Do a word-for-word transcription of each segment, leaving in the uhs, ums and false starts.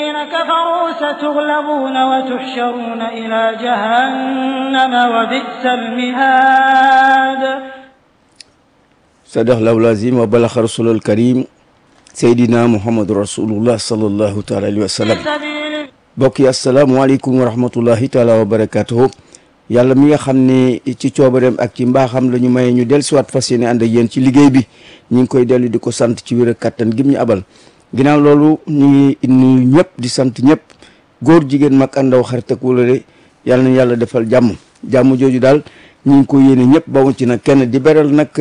كفروا ستغلبون وتحشرون إلى جهنم وبئس المهاد صدق الله العظيم وبلغ رسول الكريم سيدنا محمد رسول الله صلى الله تعالى عليه وسلم bokk yi asalaamaaleykum wa rahmatullahi taala wa barakatuhu yàlla mi nga xam ne ci coobareem ak ci mbaaxam la ñu maye ñu del siwaat fas yéene ànd ak yéen ci liggéey bi ñu ngi koy dellu di ko sant ci wér ak kattan gim ñu abal ginnaaw loolu ñu ngi nuyu ñëpp di sant ñëpp góor jigéen mag àndaw xarit ak wóllare yàlla na yàlla defal jàmm jàmm jooju daal ñu ngi ko yéene ñëpp bawuñ ci nag kenn di beral nag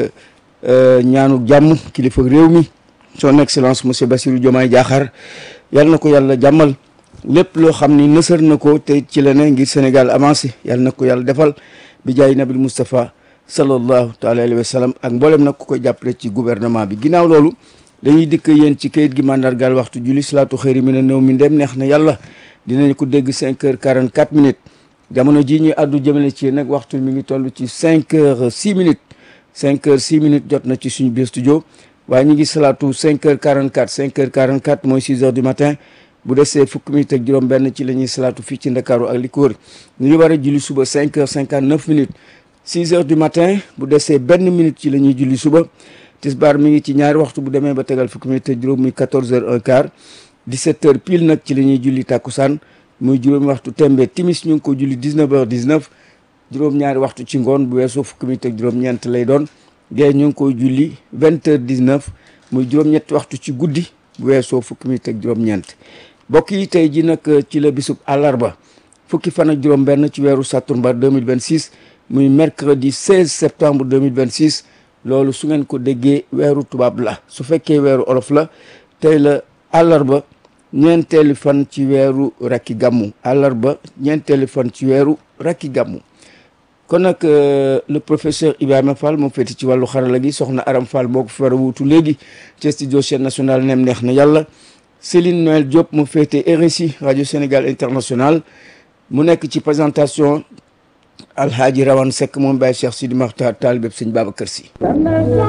ñaanu jàmm kilifa réew mi son excellence monsieur Bassirou Diomaye Diakhar yàlla na ko yàlla jàmmal lépp loo xam ni nësër na ko te ci la ne ngir Sénégal avancé yàlla na ko yàlla defal bi jaay nabil Moustapha sallallahu taala alayhi wa sallam ak mboolem nag ku koy jàppale ci gouvernement bi ginnaaw loolu dañuy dikk yéen ci kayit gi mandargaal waxtu julli salaatu xëyri mi ne néew mi ndem neex na yàlla dinañ ko dégg cinq heures quarante-quatre minutes jamono ji ñuy addu jëmale ci nag waxtu mi ngi toll ci cinq heures six minutes cinq heures six minutes jot na ci suñu biir studio waaye ñu ngi salaatu cinq heures quarante-quatre cinq heures quarante-quatre mooy six heures du matin bu desee fukki minutes ak juróom benn ci la ñuy salaatu fii ci Ndakaaru ak li ko wër ñu ngi war a julli suba cinq heures cinquante-neuf minutes six heures du matin bu desee benn minute ci la ñuy julli suba tisbaar mi ngi ci ñaari waxtu bu demee ba tegal fukki minutes ak juróom muy quatorze heures un quart dix-sept heures pile nag ci la ñuy julli tàkkusaan muy juróomi waxtu tembe timis ñu ngi ko julli dix-neuf heures dix-neuf juróom-ñaari waxtu ci ngoon bu weesoo fukki minutes ak juróom-ñeent lay doon gée ñu ngi koy julli vingt heures dix-neuf muy juróom-ñetti waxtu ci guddi bu weesoo fukki minutes ak juróom-ñeent mbokk yi tey ji nag ci la bisub àllarba fukki fan ak juróom benn ci weeru sattumbar deux mille vingt-six muy mercredi seize septembre deux mille vingt-six loolu su ngeen ko déggee weeru tubaab la su fekkee weeru olof la tey la àllarba ñeenteeli fan ci weeru rakki gàmmu àllarba ñeenteeli fan ci weeru rakki gàmmu kon nag le professeur Ibrahima Fall moo féeti ci wàllu xarala gi soxna Aram Fall moo ko fi war a wuutu léegi ci studio chaîne nationale nem neex na yàlla Céline Noël Diop mu féete R S I radio Sénégal international mu nekk ci présentation Alhaaji Rawane Seck moom Baye Cheikh Sidi Makhtar taalibe Sëñ Babacar Sy